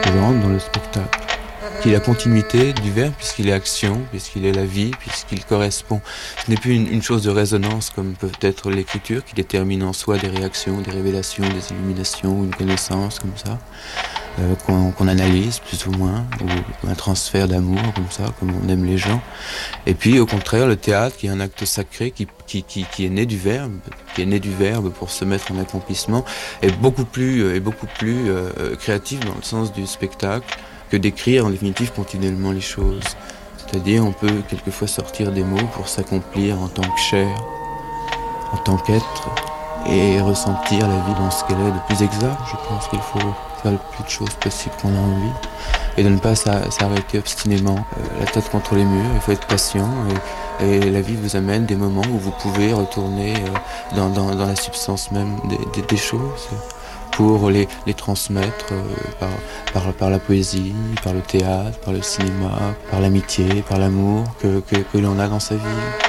rentre dans le spectacle, qui est la continuité du verbe puisqu'il est action, puisqu'il est la vie, puisqu'il correspond. Ce n'est plus une chose de résonance comme peut être l'écriture qui détermine en soi des réactions, des révélations, des illuminations, une connaissance comme ça, qu'on analyse plus ou moins, ou un transfert d'amour comme ça, comme on aime les gens. Et puis au contraire, le théâtre qui est un acte sacré qui est né du verbe, pour se mettre en accomplissement, est beaucoup plus créatif dans le sens du spectacle que d'écrire en définitive continuellement les choses. C'est-à-dire on peut quelquefois sortir des mots pour s'accomplir en tant que chair, en tant qu'être, et ressentir la vie dans ce qu'elle est de plus exact. Je pense qu'il faut faire le plus de choses possible qu'on a envie et de ne pas s'arrêter obstinément la tête contre les murs. Il faut être patient et la vie vous amène des moments où vous pouvez retourner dans la substance même des choses pour les transmettre par la poésie, par le théâtre, par le cinéma, par l'amitié, par l'amour que l'on a dans sa vie.